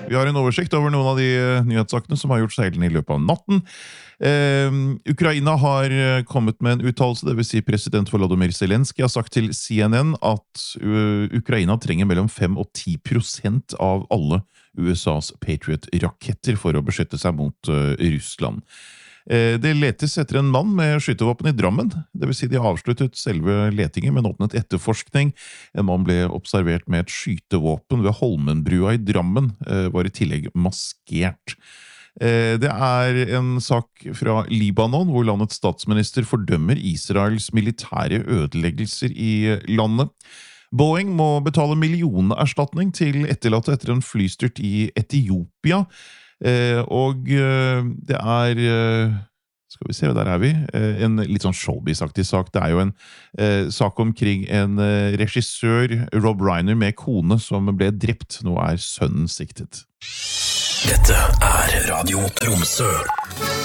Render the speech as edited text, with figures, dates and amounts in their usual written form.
Vi har en oversikt over noen av de nyhetssakene som har gjort seg gjeldende i løpet av natten. Ukraina har kommet med en uttalelse, det vil si president Volodymyr Zelensky har sagt til CNN at Ukraina trenger mellom 5 og 10% av alle USAs Patriot-raketter for å beskytte seg mot Russland. Det letes etter en mann med skytevåpen i Drammen, det vil si de avsluttet selve letingen, men åpnet etterforskning. En mann ble observert med et skytevåpen ved Holmenbrua i Drammen, var i tillegg maskert. Det er en sak fra Libanon, hvor landets statsminister fordømmer Israels militære ødeleggelser i landet. Boeing må betale millionerstatning til etterlatte etter en flystyrt i Etiopia, og det er, skal vi se, der er vi, en litt sånn showbiz-aktig sak. Det er jo en sak omkring en regissør, Rob Reiner, med kone som ble drept. Nå er sønnen siktet. Dette er Radio Tromsø.